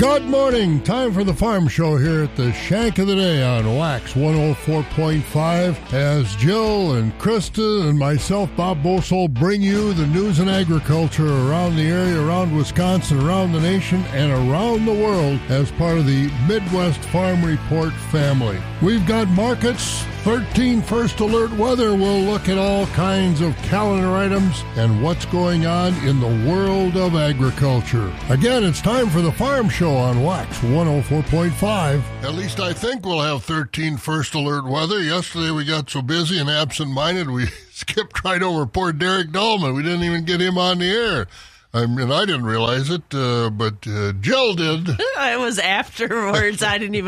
Good morning. Time for the Farm Show here at the Shank of the Day on Wax 104.5 as Jill and Krista and myself, Bob Bosold, bring you the news and agriculture around the area, around Wisconsin, around the nation, and around the world as part of the Midwest Farm Report family. We've got markets, 13 first alert weather. We'll look at all kinds of calendar items and what's going on in the world of agriculture. Again, it's time for the Farm Show on Wax 104.5. At least I think we'll have 13 first alert weather. Yesterday we got so busy and absent-minded we skipped right over poor Derek Dahlman. We didn't even get him on the air. I didn't realize it, but Jill did. It was afterwards.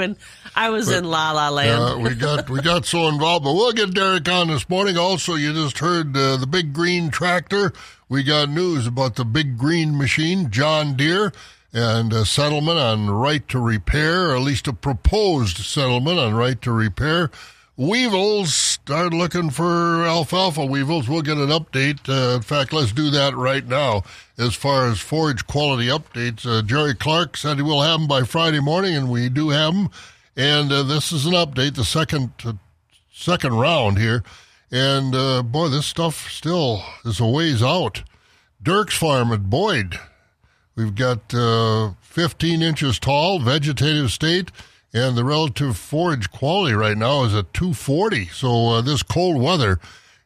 I was in La Land. We got so involved, but we'll get Derek on this morning. Also, you just heard the Big Green Tractor. We got news about the Big Green Machine, John Deere, and a settlement on right to repair, or at least a proposed settlement on right to repair. Weevils, start looking for alfalfa weevils. We'll get an update. In fact, let's do that right now. As far as forage quality updates, Jerry Clark said he will have them by Friday morning, and we do have them. And this is an update, the second round here. And, boy, this stuff still is a ways out. Dirk's Farm at Boyd. We've got 15 inches tall, vegetative state. And the relative forage quality right now is at 240. So this cool weather,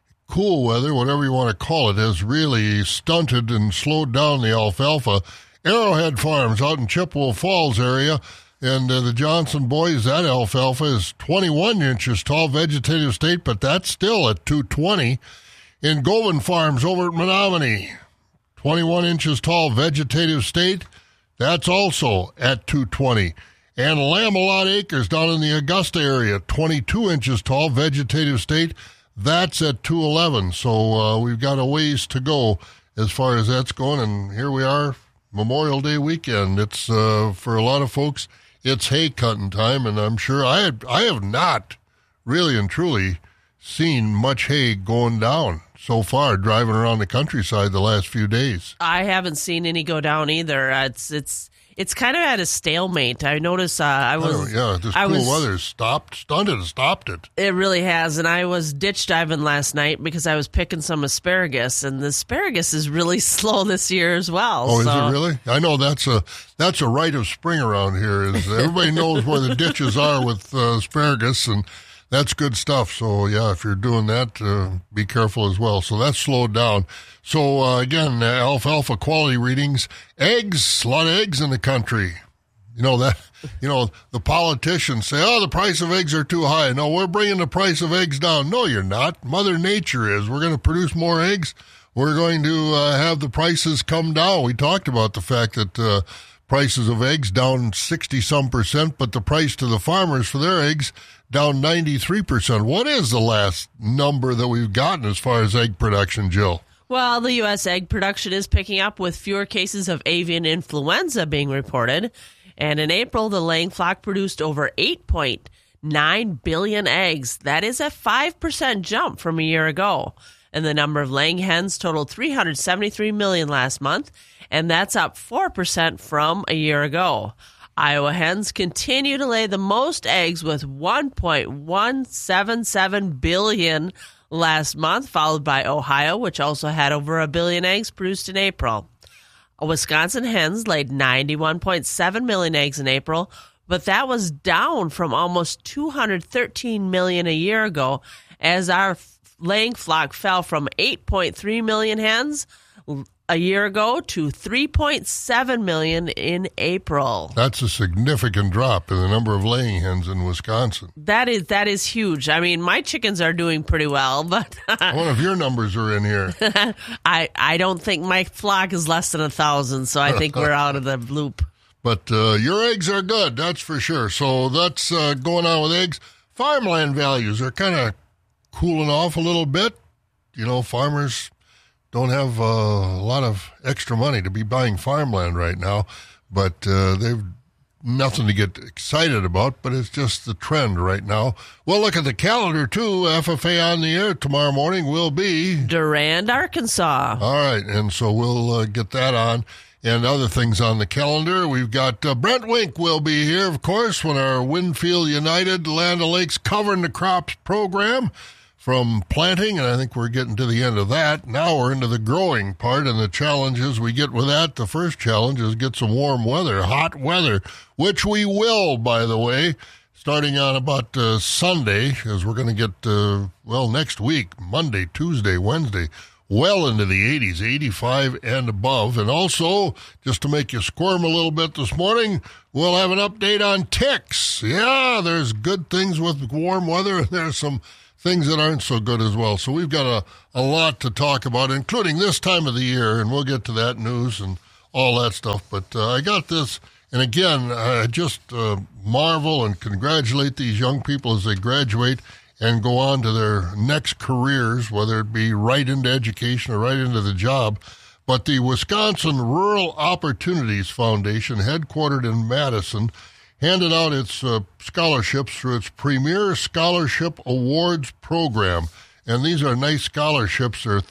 whatever you want to call it, has really stunted and slowed down the alfalfa. Arrowhead Farms out in Chippewa Falls area, and the Johnson boys, that alfalfa is 21 inches tall, vegetative state, but that's still at 220. In Govan Farms over at Menominee, 21 inches tall, vegetative state, that's also at 220. And Lamb-A-Lot Acres down in the Augusta area, 22 inches tall, vegetative state. That's at 211. So we've got a ways to go as far as that's going. And here we are, Memorial Day weekend. It's, for a lot of folks, it's hay cutting time. And I'm sure I have not really and truly seen much hay going down so far, driving around the countryside the last few days. I haven't seen any go down either. It's kind of at a stalemate. I noticed this cool weather stopped it. It really has, and I was ditch diving last night because I was picking some asparagus, and the asparagus is really slow this year as well. Oh, so. Is it really? I know that's a rite of spring around here. Everybody knows where the ditches are with asparagus, and that's good stuff. So, yeah, if you're doing that, be careful as well. So that's slowed down. So, again, alfalfa quality readings. Eggs, a lot of eggs in the country. The politicians say, the price of eggs are too high. No, we're bringing the price of eggs down. No, you're not. Mother Nature is. We're going to produce more eggs. We're going to have the prices come down. We talked about the fact that prices of eggs down 60-some%, but the price to the farmers for their eggs down 93%. What is the last number that we've gotten as far as egg production, Jill? Well, the U.S. egg production is picking up with fewer cases of avian influenza being reported. And in April, the laying flock produced over 8.9 billion eggs. That is a 5% jump from a year ago. And the number of laying hens totaled 373 million last month, and that's up 4% from a year ago. Iowa hens continue to lay the most eggs with 1.177 billion last month, followed by Ohio, which also had over 1 billion eggs produced in April. Wisconsin hens laid 91.7 million eggs in April, but that was down from almost 213 million a year ago, as our laying flock fell from 8.3 million hens a year ago to 3.7 million in April. That's a significant drop in the number of laying hens in Wisconsin. That is huge. I mean, my chickens are doing pretty well, but I wonder if your numbers are in here. I don't think my flock is less than 1,000, so I think we're out of the loop. But your eggs are good, that's for sure. So that's going on with eggs. Farmland values are kind of cooling off a little bit. Farmers don't have a lot of extra money to be buying farmland right now, but they've nothing to get excited about, but it's just the trend right now. We'll look at the calendar, too. FFA on the air tomorrow morning will be Durand, Arkansas. All right, and so we'll get that on. and other things on the calendar. We've got Brent Wink will be here, of course, when our Winfield United Land O'Lakes Covering the Crops program from planting, and I think we're getting to the end of that. Now we're into the growing part and the challenges we get with that. The first challenge is get some warm weather, hot weather, which we will, by the way, starting on about Sunday, as we're going to get, next week, Monday, Tuesday, Wednesday, well into the 80s, 85 and above. And also, just to make you squirm a little bit this morning, we'll have an update on ticks. Yeah, there's good things with warm weather, and there's some things that aren't so good as well. So we've got a lot to talk about, including this time of the year, and we'll get to that news and all that stuff. But I got this, and again, I just marvel and congratulate these young people as they graduate and go on to their next careers, whether it be right into education or right into the job. But the Wisconsin Rural Opportunities Foundation, headquartered in Madison, handed out its scholarships through its Premier Scholarship Awards program. And these are nice scholarships. They're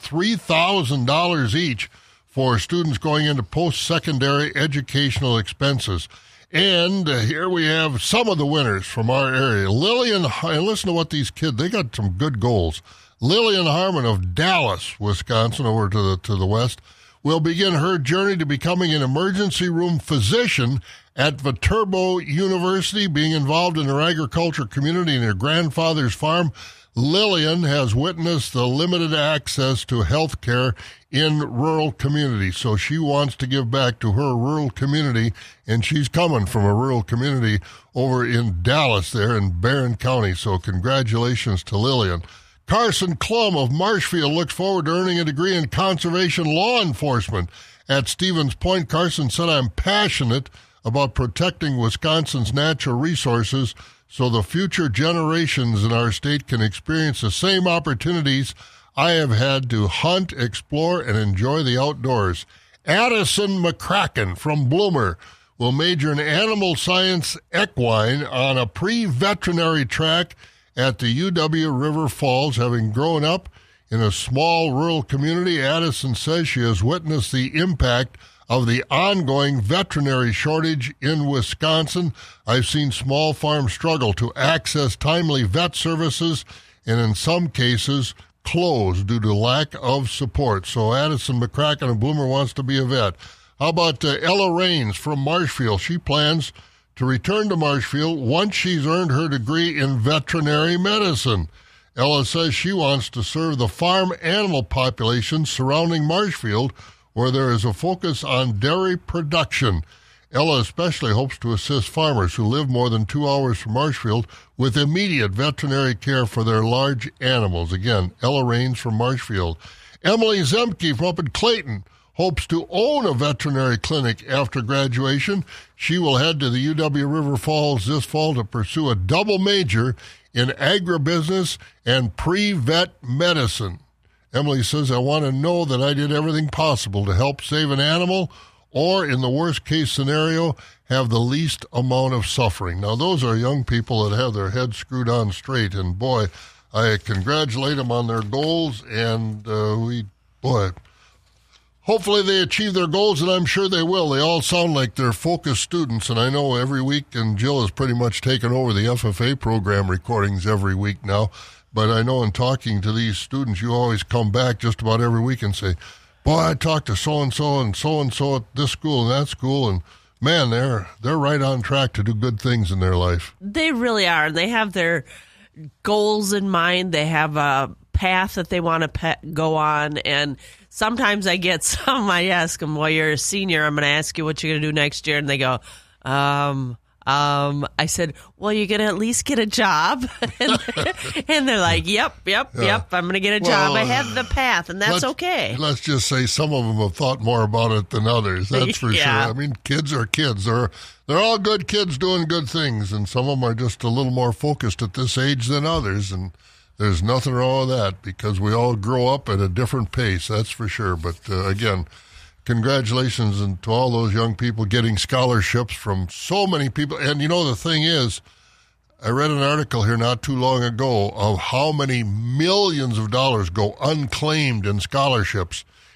$3,000 each for students going into post-secondary educational expenses. And here we have some of the winners from our area. Lillian, listen to what these kids, they got some good goals. Lillian Harmon of Dallas, Wisconsin, over to the west, will begin her journey to becoming an emergency room physician at Viterbo University, being involved in her agriculture community and her grandfather's farm. Lillian has witnessed the limited access to health care in rural communities, so she wants to give back to her rural community, and she's coming from a rural community over in Dallas there in Barron County, so congratulations to Lillian. Carson Klum of Marshfield looks forward to earning a degree in conservation law enforcement at Stevens Point. Carson said, "I'm passionate about protecting Wisconsin's natural resources so the future generations in our state can experience the same opportunities I have had to hunt, explore, and enjoy the outdoors." Addison McCracken from Bloomer will major in animal science equine on a pre-veterinary track at the UW River Falls. Having grown up in a small rural community, Addison says she has witnessed the impact of the ongoing veterinary shortage in Wisconsin. I've seen small farms struggle to access timely vet services and in some cases close due to lack of support. So Addison McCracken of Bloomer wants to be a vet. How about Ella Rains from Marshfield? She plans to return to Marshfield once she's earned her degree in veterinary medicine. Ella says she wants to serve the farm animal population surrounding Marshfield, where there is a focus on dairy production. Ella especially hopes to assist farmers who live more than 2 hours from Marshfield with immediate veterinary care for their large animals. Again, Ella Rains from Marshfield. Emily Zemke from up in Clayton hopes to own a veterinary clinic after graduation. She will head to the UW River Falls this fall to pursue a double major in agribusiness and pre-vet medicine. Emily says, "I want to know that I did everything possible to help save an animal or, in the worst-case scenario, have the least amount of suffering." Now, those are young people that have their heads screwed on straight, and, boy, I congratulate them on their goals, and hopefully they achieve their goals, and I'm sure they will. They all sound like they're focused students, and I know every week, and Jill has pretty much taken over the FFA program recordings every week now. But I know in talking to these students, you always come back just about every week and say, "Boy, I talked to so-and-so and so-and-so at this school and that school," and man, they're right on track to do good things in their life. They really are. And they have their goals in mind. They have a path that they want to go on. And sometimes I ask them, "Well, you're a senior. I'm going to ask you what you're going to do next year." And they go, I said, "Well, you're going to at least get a job." and they're like, yep, I'm going to get a job. I have the path, and that's okay. Let's just say some of them have thought more about it than others. That's for sure. I mean, kids are kids. They're all good kids doing good things, and some of them are just a little more focused at this age than others, and there's nothing wrong with that because we all grow up at a different pace, that's for sure. But, again, congratulations to all those young people getting scholarships from so many people. And, the thing is, I read an article here not too long ago of how many millions of dollars go unclaimed in scholarships.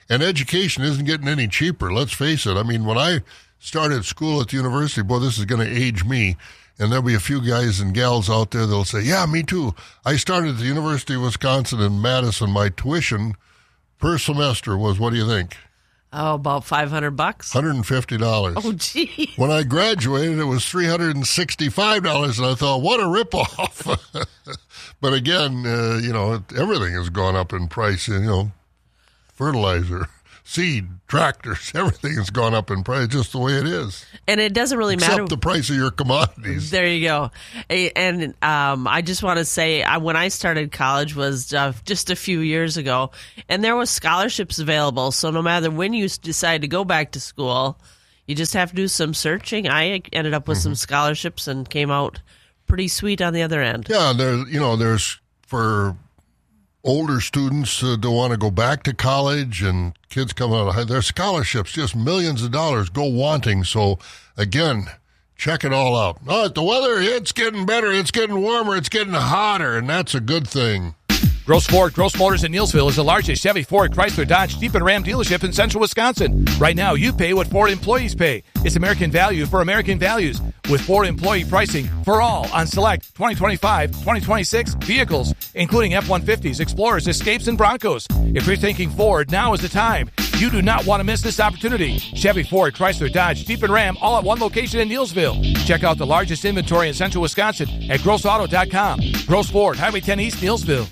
And education isn't getting any cheaper. Let's face it. I mean, when I started school at the university, boy, this is going to age me. And there'll be a few guys and gals out there that'll say, yeah, me too. I started at the University of Wisconsin in Madison. My tuition per semester was, what do you think? Oh, about $500. $150. Oh, gee. When I graduated, it was $365, and I thought, what a ripoff. But again, everything has gone up in price. Fertilizer, seed, tractors, everything has gone up in price, just the way it is. And it doesn't really matter. Except the price of your commodities. There you go. And I just want to say, when I started college was just a few years ago, and there was scholarships available. So no matter when you decide to go back to school, you just have to do some searching. I ended up with some scholarships and came out pretty sweet on the other end. Yeah, there's for older students that want to go back to college and kids coming out of high, there's scholarships, just millions of dollars go wanting. So, again, check it all out. All right, the weather, it's getting better. It's getting warmer. It's getting hotter, and that's a good thing. Gross Ford, Gross Motors in Neillsville is the largest Chevy, Ford, Chrysler, Dodge, Jeep, and Ram dealership in central Wisconsin. Right now, you pay what Ford employees pay. It's American value for American values with Ford employee pricing for all on select 2025, 2026 vehicles, including F-150s, Explorers, Escapes, and Broncos. If you're thinking Ford, now is the time. You do not want to miss this opportunity. Chevy, Ford, Chrysler, Dodge, Jeep, and Ram all at one location in Neillsville. Check out the largest inventory in central Wisconsin at grossauto.com. Gross Ford, Highway 10 East, Neillsville.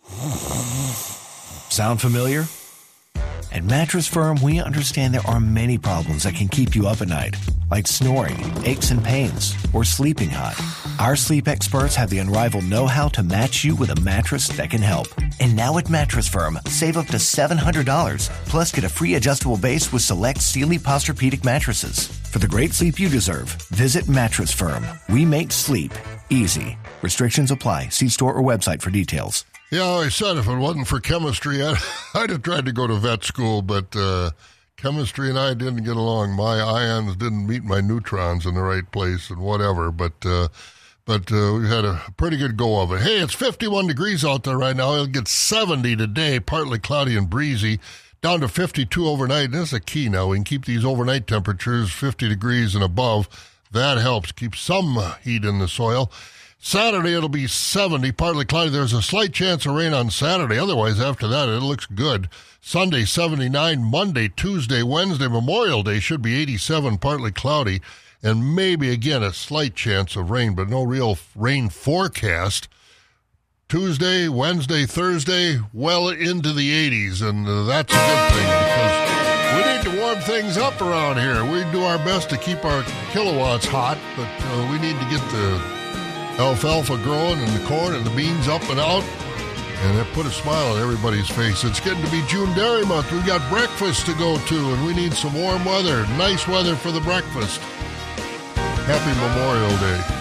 Sound familiar? At Mattress Firm, we understand there are many problems that can keep you up at night, like snoring, aches and pains, or sleeping hot. Our sleep experts have the unrivaled know-how to match you with a mattress that can help. And now at Mattress Firm, save up to $700, plus get a free adjustable base with select Sealy Posturepedic mattresses. For the great sleep you deserve, visit Mattress Firm. We make sleep easy. Restrictions apply. See store or website for details. Yeah, I said if it wasn't for chemistry, I'd have tried to go to vet school, but chemistry and I didn't get along. My ions didn't meet my neutrons in the right place and whatever, but we had a pretty good go of it. Hey, it's 51 degrees out there right now. It'll get 70 today, partly cloudy and breezy, down to 52 overnight. And that's a key now. We can keep these overnight temperatures 50 degrees and above. That helps keep some heat in the soil. Saturday, it'll be 70, partly cloudy. There's a slight chance of rain on Saturday. Otherwise, after that, it looks good. Sunday, 79. Monday, Tuesday, Wednesday, Memorial Day should be 87, partly cloudy. And maybe, again, a slight chance of rain, but no real rain forecast. Tuesday, Wednesday, Thursday, well into the 80s. And that's a good thing because we need to warm things up around here. We do our best to keep our kilowatts hot, but we need to get the alfalfa growing and the corn and the beans up and out, and it put a smile on everybody's face. It's getting to be June Dairy Month. We got breakfast to go to, and we need some warm weather, nice weather for the breakfast. Happy Memorial Day.